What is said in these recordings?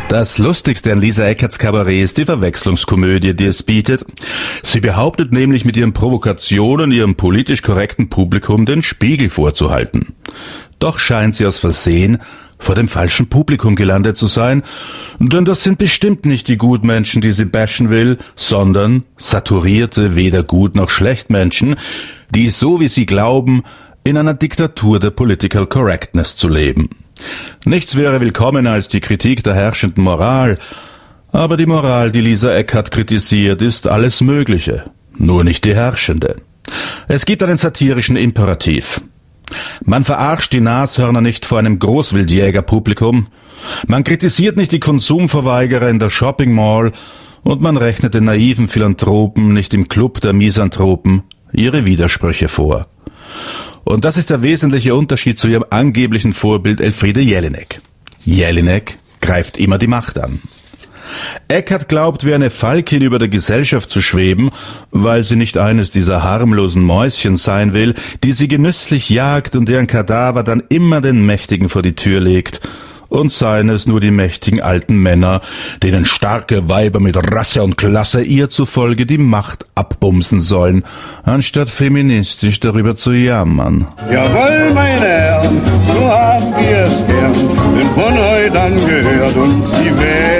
Das Lustigste an Lisa Eckerts Kabarett ist die Verwechslungskomödie, die es bietet. Sie behauptet nämlich mit ihren Provokationen ihrem politisch korrekten Publikum den Spiegel vorzuhalten. Doch scheint sie aus Versehen vor dem falschen Publikum gelandet zu sein, denn das sind bestimmt nicht die Gutmenschen, die sie bashen will, sondern saturierte, weder Gut noch Schlechtmenschen, die, so wie sie glauben, in einer Diktatur der Political Correctness zu leben. Nichts wäre willkommener als die Kritik der herrschenden Moral, aber die Moral, die Lisa Eckert kritisiert, ist alles Mögliche, nur nicht die herrschende. Es gibt einen satirischen Imperativ. Man verarscht die Nashörner nicht vor einem Großwildjägerpublikum, man kritisiert nicht die Konsumverweigerer in der Shopping Mall und man rechnet den naiven Philanthropen nicht im Club der Misanthropen ihre Widersprüche vor. Und das ist der wesentliche Unterschied zu ihrem angeblichen Vorbild Elfriede Jelinek. Jelinek greift immer die Macht an. Eckert glaubt, wie eine Falkin über der Gesellschaft zu schweben, weil sie nicht eines dieser harmlosen Mäuschen sein will, die sie genüsslich jagt und deren Kadaver dann immer den Mächtigen vor die Tür legt. Und seien es nur die mächtigen alten Männer, denen starke Weiber mit Rasse und Klasse ihr zufolge die Macht abbumsen sollen, anstatt feministisch darüber zu jammern. Jawohl, meine Herren, so haben wir es gern, denn von heute an gehört uns die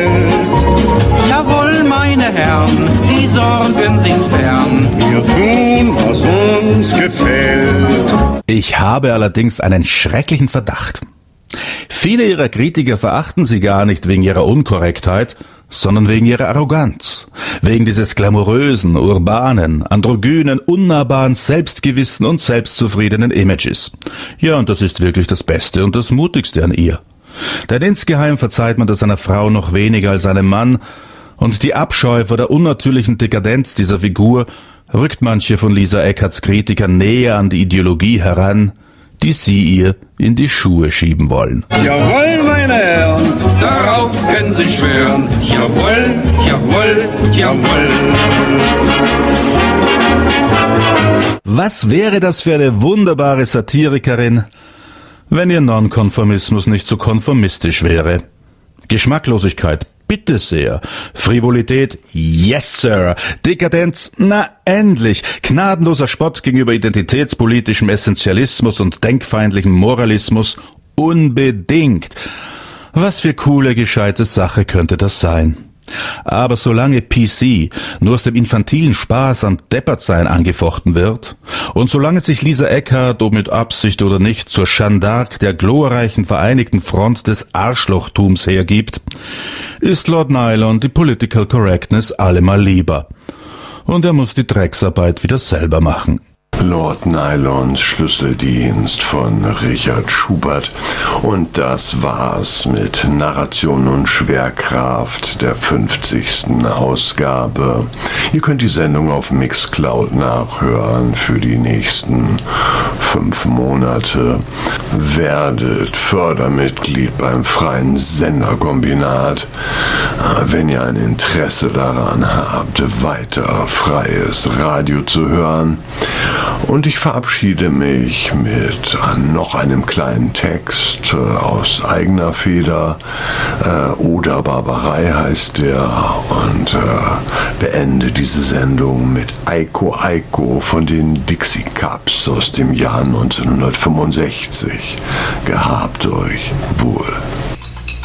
Welt. Jawohl, meine Herren, die Sorgen sind fern. Wir tun, was uns gefällt. Ich habe allerdings einen schrecklichen Verdacht. Viele ihrer Kritiker verachten sie gar nicht wegen ihrer Unkorrektheit, sondern wegen ihrer Arroganz, wegen dieses glamourösen, urbanen, androgynen, unnahbaren, selbstgewissen und selbstzufriedenen Images. Ja, und das ist wirklich das Beste und das Mutigste an ihr. Denn insgeheim verzeiht man das einer Frau noch weniger als einem Mann, und die Abscheu vor der unnatürlichen Dekadenz dieser Figur rückt manche von Lisa Eckerts Kritikern näher an die Ideologie heran, die sie ihr in die Schuhe schieben wollen. Jawohl, meine Herren, Darauf können Sie schwören. Jawohl, jawohl, jawohl. Was wäre das für eine wunderbare Satirikerin, wenn ihr Nonkonformismus nicht so konformistisch wäre? Geschmacklosigkeit, bitte sehr. Frivolität, yes sir. Dekadenz, na endlich. Gnadenloser Spott gegenüber identitätspolitischem Essentialismus und denkfeindlichem Moralismus, unbedingt. Was für coole, gescheite Sache könnte das sein? Aber solange PC nur aus dem infantilen Spaß am Deppertsein angefochten wird und solange sich Lisa Eckert, ob mit Absicht oder nicht, zur Jeanne d'Arc der glorreichen Vereinigten Front des Arschlochtums hergibt, ist Lord Nylon die Political Correctness allemal lieber. Und er muss die Drecksarbeit wieder selber machen. Lord Nylons Schlüsseldienst von Richard Schubert. Und das war's mit Narration und Schwerkraft der 50. Ausgabe. Ihr könnt die Sendung auf Mixcloud nachhören für die nächsten 5 Monate. Werdet Fördermitglied beim Freien Senderkombinat, wenn ihr ein Interesse daran habt, weiter freies Radio zu hören. Und ich verabschiede mich mit noch einem kleinen Text aus eigener Feder. Oder Barbarei heißt der. Und beende diese Sendung mit Aiko Aiko von den Dixie Cups aus dem Jahr 1965. Gehabt euch wohl.